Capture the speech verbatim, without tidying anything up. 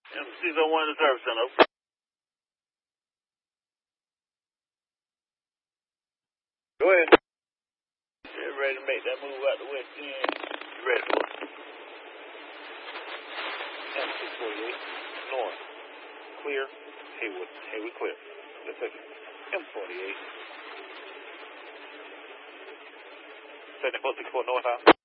M six oh one to service center. Go ahead. Get ready to make that move out the west end. You ready for it? M six forty-eight, north. Clear. Haywood. Haywood clear. Let's take it. M forty-eight. seventy-four sixty-four north house.